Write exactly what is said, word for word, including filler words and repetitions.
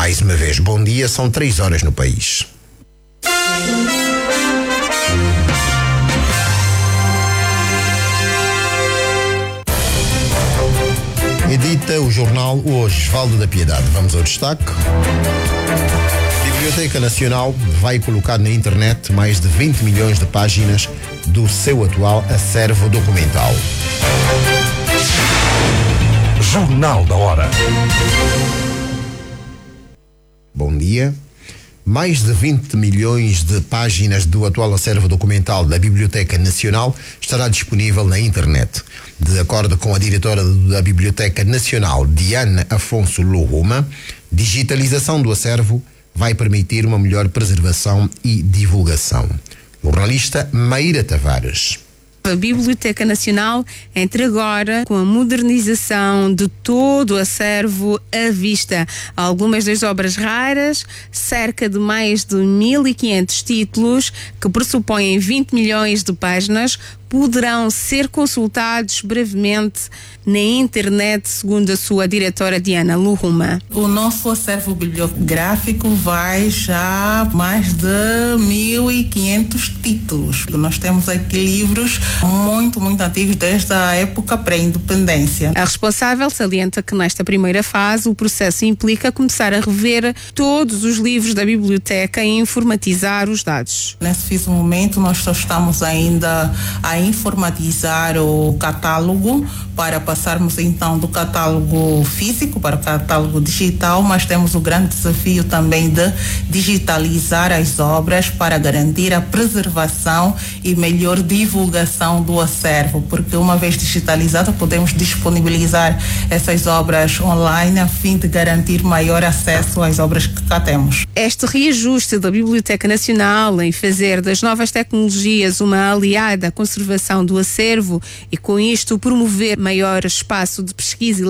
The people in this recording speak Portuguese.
Mais uma vez, bom dia, são três horas no país. Edita o jornal Hoje, Valdo da Piedade. Vamos ao destaque. A Biblioteca Nacional vai colocar na internet mais de vinte milhões de páginas do seu atual acervo documental. Jornal da Hora. Bom dia. Mais de vinte milhões de páginas do atual acervo documental da Biblioteca Nacional estará disponível na internet. De acordo com a diretora da Biblioteca Nacional, Diana Afonso Lohuma, digitalização do acervo vai permitir uma melhor preservação e divulgação. Jornalista Maíra Tavares. A Biblioteca Nacional entra agora com a modernização de todo o acervo à vista. Algumas das obras raras, cerca de mais de mil e quinhentos títulos, que pressupõem vinte milhões de páginas, poderão ser consultados brevemente na internet, segundo a sua diretora Diana Lohuma. O nosso acervo bibliográfico vai já mais de mil e quinhentos títulos. Nós temos aqui livros muito, muito antigos, desde a época pré-independência. A responsável salienta que nesta primeira fase o processo implica começar a rever todos os livros da biblioteca e informatizar os dados. Nesse momento nós só estamos ainda a informatizar o catálogo para passarmos então do catálogo físico para o catálogo digital, mas temos o grande desafio também de digitalizar as obras para garantir a preservação e melhor divulgação do acervo, porque uma vez digitalizado podemos disponibilizar essas obras online a fim de garantir maior acesso às obras que cá temos. Este reajuste da Biblioteca Nacional em fazer das novas tecnologias uma aliada à conservação do acervo e com isto promover maior espaço de pesquisa e